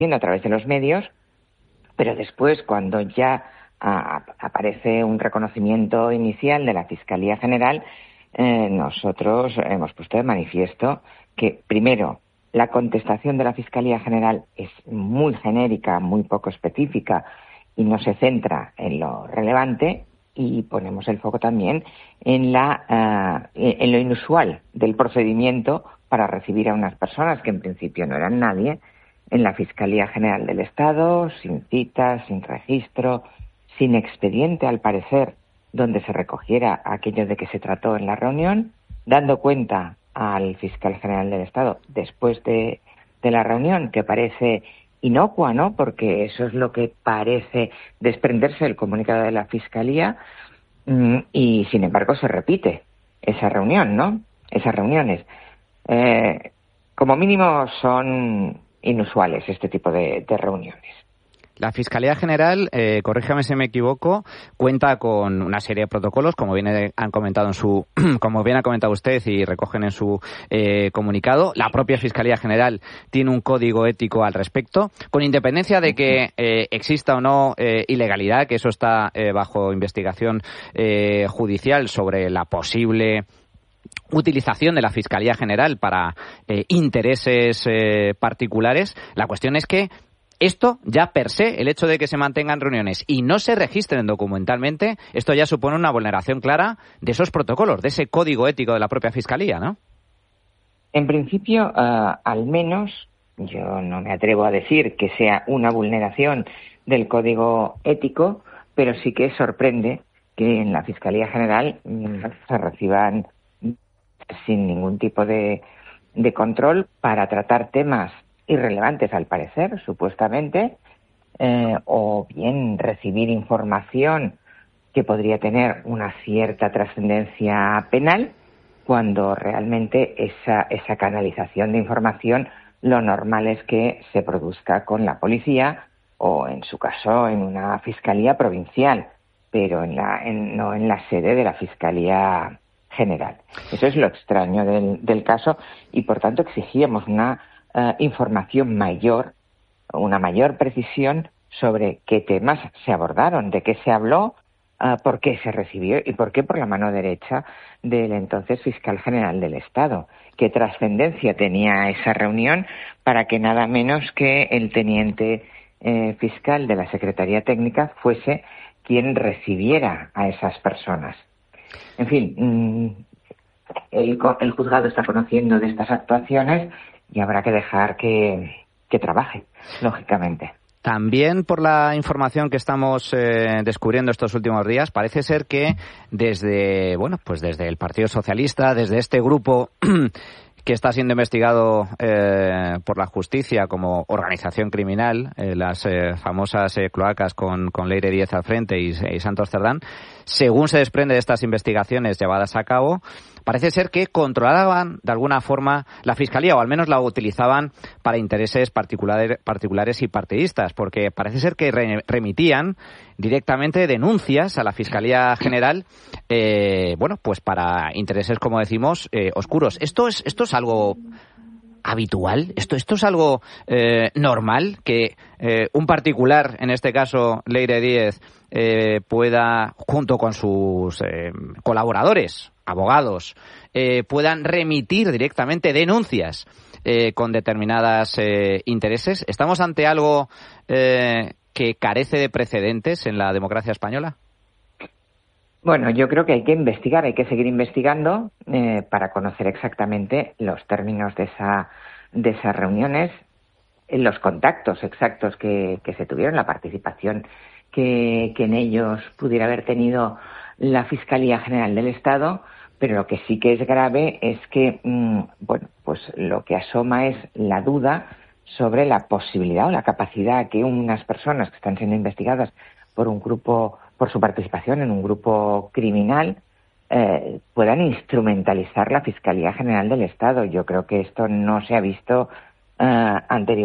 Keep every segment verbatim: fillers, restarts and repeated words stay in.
a través de los medios, pero después, cuando ya a, aparece un reconocimiento inicial de la Fiscalía General, eh, nosotros hemos puesto de manifiesto que, primero, la contestación de la Fiscalía General es muy genérica, muy poco específica y no se centra en lo relevante, y ponemos el foco también en, la, uh, en lo inusual del procedimiento para recibir a unas personas que en principio no eran nadie en la Fiscalía General del Estado, sin cita, sin registro, sin expediente, al parecer, donde se recogiera aquello de que se trató en la reunión, dando cuenta al fiscal general del Estado después de, de la reunión, que parece inocua, ¿no? Porque eso es lo que parece desprenderse del comunicado de la Fiscalía, y sin embargo se repite esa reunión, ¿no? Esas reuniones. Eh, como mínimo son inusuales este tipo de, de reuniones. La Fiscalía General, eh, corríjame si me equivoco, cuenta con una serie de protocolos, como bien han comentado en su, como bien ha comentado usted y recogen en su eh, comunicado. La propia Fiscalía General tiene un código ético al respecto, con independencia de que eh, exista o no eh, ilegalidad, que eso está eh, bajo investigación eh, judicial sobre la posible utilización de la Fiscalía General para eh, intereses eh, particulares. La cuestión es que esto ya per se, el hecho de que se mantengan reuniones y no se registren documentalmente, esto ya supone una vulneración clara de esos protocolos, de ese código ético de la propia Fiscalía, ¿no? En principio, uh, al menos, yo no me atrevo a decir que sea una vulneración del código ético, pero sí que sorprende que en la Fiscalía General mm, se reciban sin ningún tipo de, de control para tratar temas irrelevantes, al parecer, supuestamente, eh, o bien recibir información que podría tener una cierta trascendencia penal, cuando realmente esa, esa canalización de información, lo normal es que se produzca con la policía o, en su caso, en una fiscalía provincial, pero en la, en, no en la sede de la Fiscalía General. Eso es lo extraño del, del caso, y por tanto exigíamos una Uh, información mayor, una mayor precisión sobre qué temas se abordaron, de qué se habló, uh, por qué se recibió y por qué por la mano derecha del entonces fiscal general del Estado. Qué trascendencia tenía esa reunión para que nada menos que el teniente eh, fiscal de la Secretaría Técnica fuese quien recibiera a esas personas. En fin, mmm, el, el juzgado está conociendo de estas actuaciones y habrá que dejar que, que trabaje, lógicamente. También, por la información que estamos eh, descubriendo estos últimos días, parece ser que desde, bueno, pues desde el Partido Socialista, desde este grupo que está siendo investigado eh, por la justicia como organización criminal, eh, las eh, famosas eh, cloacas con, con Leire Díez al frente y, y Santos Cerdán, según se desprende de estas investigaciones llevadas a cabo, parece ser que controlaban de alguna forma la Fiscalía, o al menos la utilizaban para intereses particulares, particulares y partidistas, porque parece ser que re, remitían directamente denuncias a la Fiscalía General, eh, bueno, pues para intereses, como decimos, eh, oscuros. ¿Esto es, esto es algo habitual? ¿Esto, esto es algo eh, normal? Que eh, un particular, en este caso Leire Díez, eh, pueda, junto con sus eh, colaboradores, abogados, eh, puedan remitir directamente denuncias eh, con determinadas eh, intereses. ¿Estamos ante algo eh, que carece de precedentes en la democracia española? Bueno, yo creo que hay que investigar, hay que seguir investigando eh, para conocer exactamente los términos de esa de esas reuniones, los contactos exactos que, que se tuvieron, la participación que, que en ellos pudiera haber tenido la Fiscalía General del Estado. Pero lo que sí que es grave es que, mmm, bueno, pues lo que asoma es la duda sobre la posibilidad o la capacidad que unas personas que están siendo investigadas por un grupo, por su participación en un grupo criminal, eh, puedan instrumentalizar la Fiscalía General del Estado. Yo creo que esto no se ha visto eh,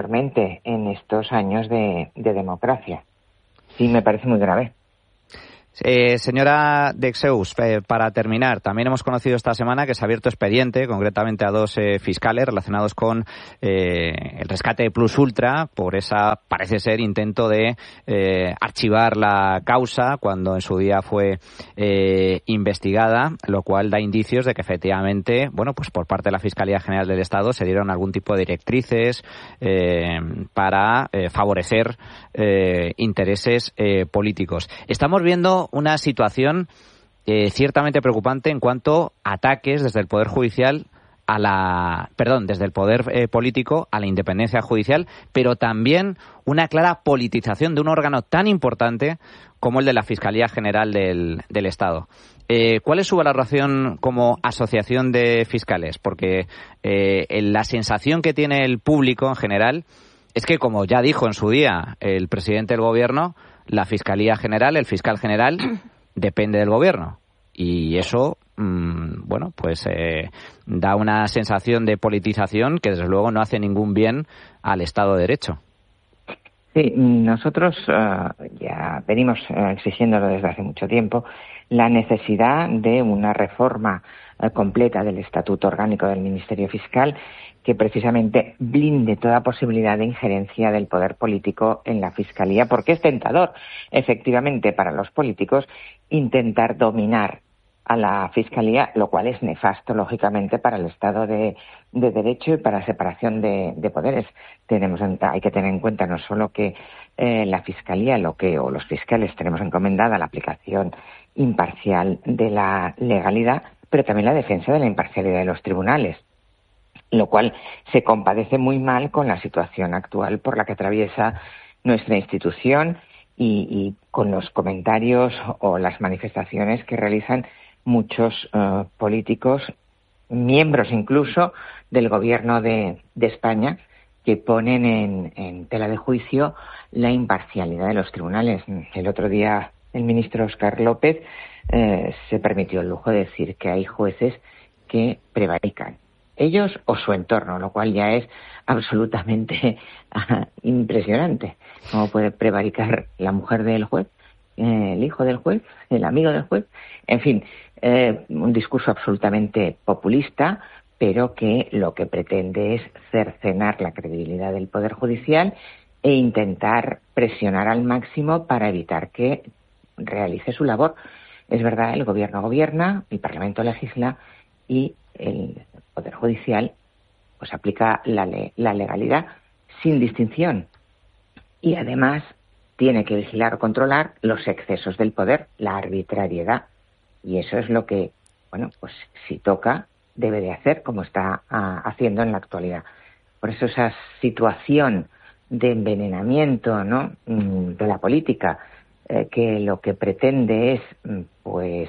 anteriormente en estos años de, de democracia. Sí, me parece muy grave. Eh, señora Dexeus, eh, para terminar, también hemos conocido esta semana que se ha abierto expediente, concretamente a dos eh, fiscales relacionados con eh, el rescate de Plus Ultra por esa, parece ser, intento de eh, archivar la causa cuando en su día fue eh, investigada, lo cual da indicios de que efectivamente, bueno, pues por parte de la Fiscalía General del Estado se dieron algún tipo de directrices eh, para eh, favorecer eh, intereses eh, políticos. Estamos viendo una situación eh, ciertamente preocupante en cuanto a ataques desde el Poder Judicial a la, perdón, desde el Poder eh, político a la independencia judicial, pero también una clara politización de un órgano tan importante como el de la Fiscalía General del, del Estado. Eh, ¿Cuál es su valoración como asociación de fiscales? Porque eh, la sensación que tiene el público en general es que, como ya dijo en su día el presidente del Gobierno, la Fiscalía General, el fiscal general, depende del Gobierno. Y eso, mmm, bueno, pues eh, da una sensación de politización que, desde luego, no hace ningún bien al Estado de Derecho. Sí, nosotros uh, ya venimos uh, exigiéndolo desde hace mucho tiempo, la necesidad de una reforma uh, completa del Estatuto Orgánico del Ministerio Fiscal que precisamente blinde toda posibilidad de injerencia del poder político en la Fiscalía, porque es tentador, efectivamente, para los políticos intentar dominar a la Fiscalía, lo cual es nefasto, lógicamente, para el Estado de, de Derecho y para la separación de, de poderes. Tenemos, hay que tener en cuenta no solo que eh, la Fiscalía, lo que o los fiscales tenemos encomendada la aplicación imparcial de la legalidad, pero también la defensa de la imparcialidad de los tribunales, lo cual se compadece muy mal con la situación actual por la que atraviesa nuestra institución y, y con los comentarios o las manifestaciones que realizan muchos uh, políticos, miembros incluso del Gobierno de, de España, que ponen en, en tela de juicio la imparcialidad de los tribunales. El otro día el ministro Óscar López eh, se permitió el lujo de decir que hay jueces que prevarican, ellos o su entorno, lo cual ya es absolutamente uh, impresionante. ¿Cómo puede prevaricar la mujer del juez, eh, el hijo del juez, el amigo del juez? En fin, eh, un discurso absolutamente populista, pero que lo que pretende es cercenar la credibilidad del Poder Judicial e intentar presionar al máximo para evitar que realice su labor. Es verdad, el Gobierno gobierna, el Parlamento legisla y el Poder Judicial pues aplica la, le- la legalidad sin distinción y además tiene que vigilar o controlar los excesos del poder, la arbitrariedad, y eso es lo que, bueno, pues si toca debe de hacer, como está ah, haciendo en la actualidad. Por eso esa situación de envenenamiento, ¿no?, de la política, eh, que lo que pretende es pues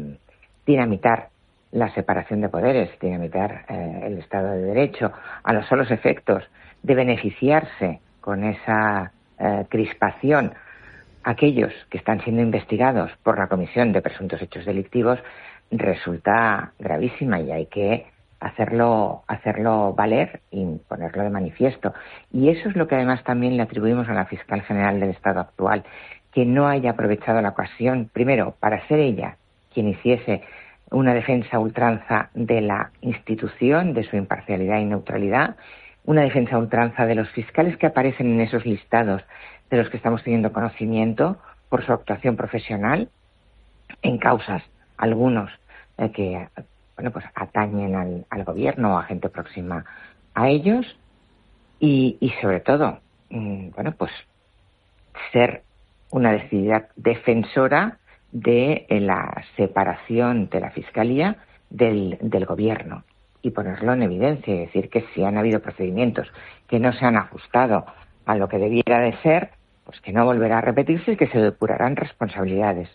dinamitar la separación de poderes, dinamitar eh, el Estado de Derecho, a los solos efectos de beneficiarse con esa eh, crispación aquellos que están siendo investigados por la comisión de presuntos hechos delictivos, resulta gravísima y hay que hacerlo hacerlo valer y ponerlo de manifiesto. Y eso es lo que además también le atribuimos a la fiscal general del Estado actual, que no haya aprovechado la ocasión, primero, para ser ella quien hiciese una defensa a ultranza de la institución, de su imparcialidad y neutralidad, una defensa a ultranza de los fiscales que aparecen en esos listados de los que estamos teniendo conocimiento por su actuación profesional en causas, algunos eh, que bueno pues atañen al, al gobierno o a gente próxima a ellos y, y sobre todo mmm, bueno pues ser una decidida defensora de la separación de la Fiscalía del, del Gobierno y ponerlo en evidencia y decir que si han habido procedimientos que no se han ajustado a lo que debiera de ser, pues que no volverá a repetirse y que se depurarán responsabilidades.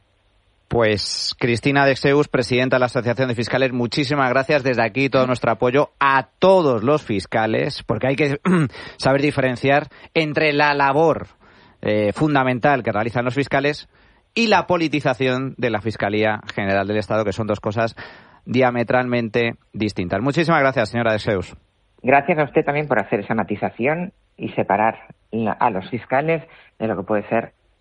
Pues Cristina Dexeus, presidenta de la Asociación de Fiscales, muchísimas gracias. Desde aquí todo nuestro apoyo a todos los fiscales, porque hay que saber diferenciar entre la labor eh, fundamental que realizan los fiscales y la politización de la Fiscalía General del Estado, que son dos cosas diametralmente distintas. Muchísimas gracias, señora Dexeus. Gracias a usted también por hacer esa matización y separar a los fiscales de lo que puede ser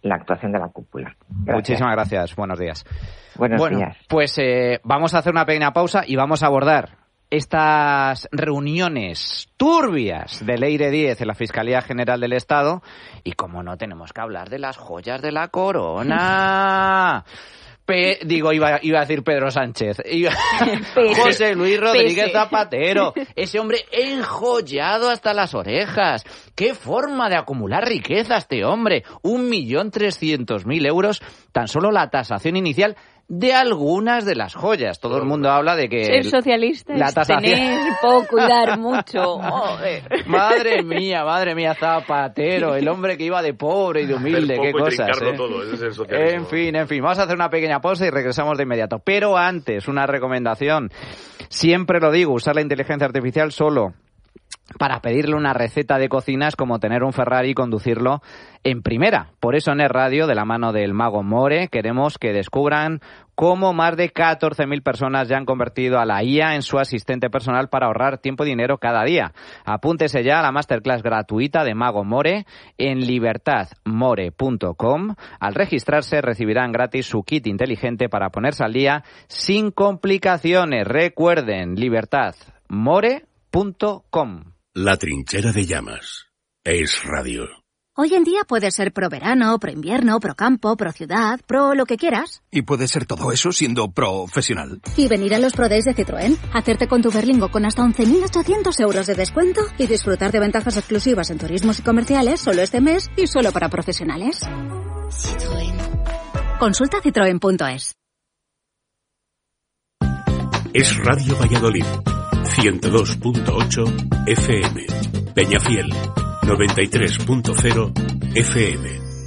la actuación de la cúpula. Gracias. Muchísimas gracias. Buenos días. Buenos bueno, días. Pues eh, vamos a hacer una pequeña pausa y vamos a abordar estas reuniones turbias del Eire diez en la Fiscalía General del Estado y, como no, tenemos que hablar de las joyas de la corona. Pe digo, iba, iba a decir Pedro Sánchez. Iba José Luis Rodríguez Pese. Zapatero. Ese hombre enjollado hasta las orejas. ¡Qué forma de acumular riqueza este hombre! Un millón trescientos mil euros, tan solo la tasación inicial de algunas de las joyas. Todo el mundo habla de que... Ser socialista la tasación... es tener poco y dar mucho. Joder. Madre mía, madre mía, Zapatero, el hombre que iba de pobre y de humilde. Qué cosas, ¿eh? Todo, ese es el socialismo. En fin, en fin. Vamos a hacer una pequeña pausa y regresamos de inmediato. Pero antes, una recomendación. Siempre lo digo, usar la inteligencia artificial solo para pedirle una receta de cocina es como tener un Ferrari y conducirlo en primera. Por eso en Es Radio, de la mano del mago More, queremos que descubran cómo más de catorce mil personas ya han convertido a la I A en su asistente personal para ahorrar tiempo y dinero cada día. Apúntese ya a la masterclass gratuita de Mago More en libertad more punto com. Al registrarse recibirán gratis su kit inteligente para ponerse al día sin complicaciones. Recuerden, libertad more punto com. La trinchera de llamas. Es Radio. Hoy en día puedes ser pro verano, pro invierno, pro campo, pro ciudad, pro lo que quieras. Y puedes ser todo eso siendo profesional. Y venir a los Pro Days de Citroën, hacerte con tu Berlingo con hasta once mil ochocientos euros de descuento y disfrutar de ventajas exclusivas en turismos y comerciales solo este mes y solo para profesionales. Citroën. Consulta citroen punto es. Es Radio Valladolid. ciento dos punto ocho F M. Peñafiel. noventa y tres punto cero F M.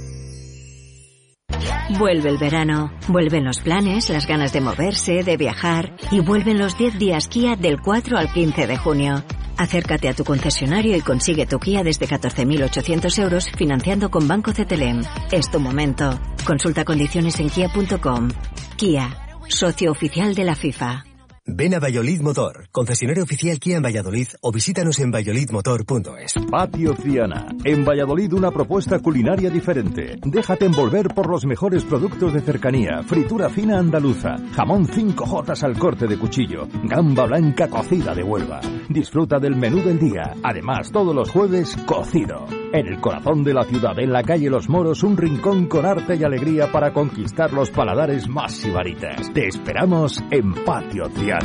Vuelve el verano, vuelven los planes, las ganas de moverse, de viajar y vuelven los diez días Kia del cuatro al quince de junio. Acércate a tu concesionario y consigue tu Kia desde catorce mil ochocientos euros financiando con Banco C T L E M. Es tu momento. Consulta condiciones en kia punto com. Kia, socio oficial de la FIFA. Ven a Valladolid Motor, concesionario oficial Kia en Valladolid, o visítanos en valladolid motor punto es. Patio Triana. En Valladolid una propuesta culinaria diferente. Déjate envolver por los mejores productos de cercanía. Fritura fina andaluza, jamón cinco jotas al corte de cuchillo, gamba blanca cocida de Huelva. Disfruta del menú del día. Además, todos los jueves, cocido. En el corazón de la ciudad, en la calle Los Moros, un rincón con arte y alegría para conquistar los paladares más sibaritas. Te esperamos en Patio Triana.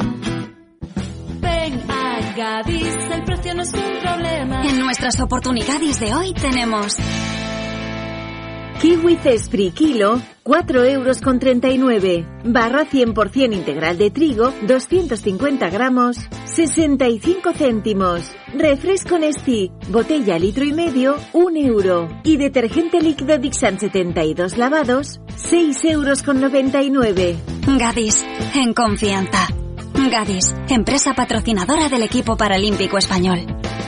Ven a Gadis, el precio no es un problema. En nuestras oportunidades de hoy tenemos Kiwi Cespri kilo, cuatro euros con treinta y nueve. Barra cien por ciento integral de trigo, doscientos cincuenta gramos, sesenta y cinco céntimos. Refresco Nestí, botella litro y medio, un euro. Y detergente líquido Dixan setenta y dos lavados, seis euros con noventa y nueve. Gadis, en confianza. Gadis, empresa patrocinadora del equipo paralímpico español.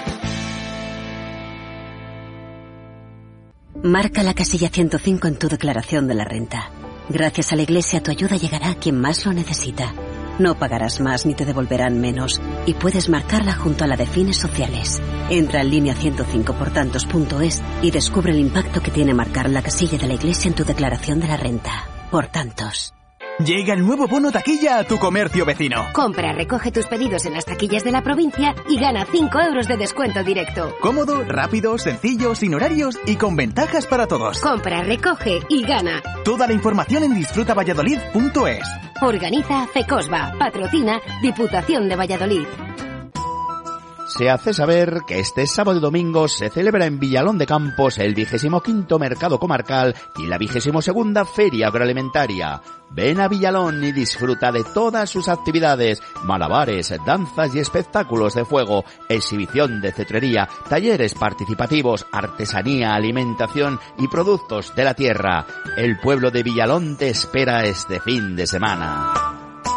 Marca la casilla ciento cinco en tu declaración de la renta. Gracias a la Iglesia tu ayuda llegará a quien más lo necesita. No pagarás más ni te devolverán menos y puedes marcarla junto a la de fines sociales. Entra en línea ciento cinco por tantos punto es y descubre el impacto que tiene marcar la casilla de la Iglesia en tu declaración de la renta. Por tantos. Llega el nuevo bono taquilla a tu comercio vecino. Compra, recoge tus pedidos en las taquillas de la provincia y gana cinco euros de descuento directo. Cómodo, rápido, sencillo, sin horarios y con ventajas para todos. Compra, recoge y gana. Toda la información en disfruta valladolid punto es. Organiza FECOSBA. Patrocina Diputación de Valladolid. Se hace saber que este sábado y domingo se celebra en Villalón de Campos el vigésimo quinto Mercado Comarcal y la vigésimo segunda Feria Agroalimentaria. Ven a Villalón y disfruta de todas sus actividades, malabares, danzas y espectáculos de fuego, exhibición de cetrería, talleres participativos, artesanía, alimentación y productos de la tierra. El pueblo de Villalón te espera este fin de semana.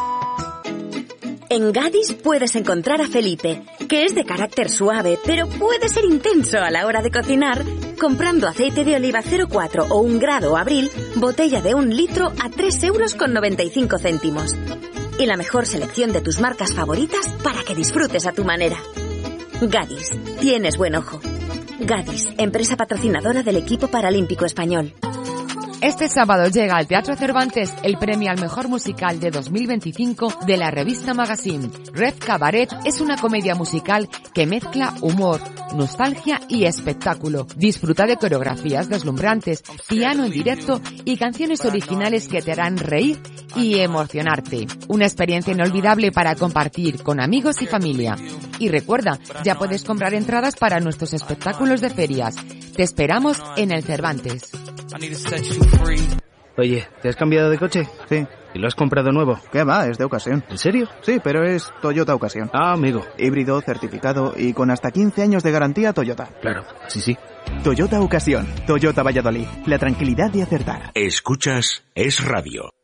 En Gadis puedes encontrar a Felipe, que es de carácter suave, pero puede ser intenso a la hora de cocinar, comprando aceite de oliva cero coma cuatro o un grado Abril, botella de un litro a tres euros con noventa y cinco céntimos. Y la mejor selección de tus marcas favoritas para que disfrutes a tu manera. Gadis, tienes buen ojo. Gadis, empresa patrocinadora del equipo paralímpico español. Este sábado llega al Teatro Cervantes el premio al mejor musical de dos mil veinticinco de la revista Magazine. Red Cabaret es una comedia musical que mezcla humor, nostalgia y espectáculo. Disfruta de coreografías deslumbrantes, piano en directo y canciones originales que te harán reír y emocionarte. Una experiencia inolvidable para compartir con amigos y familia. Y recuerda, ya puedes comprar entradas para nuestros espectáculos de ferias. Te esperamos en el Cervantes. Oye, ¿te has cambiado de coche? Sí. ¿Y lo has comprado nuevo? ¿Qué va? Es de ocasión. ¿En serio? Sí, pero es Toyota Ocasión. Ah, amigo. Híbrido, certificado y con hasta quince años de garantía Toyota. Claro, sí, sí. Toyota Ocasión. Toyota Valladolid. La tranquilidad de acertar. Escuchas Es Radio.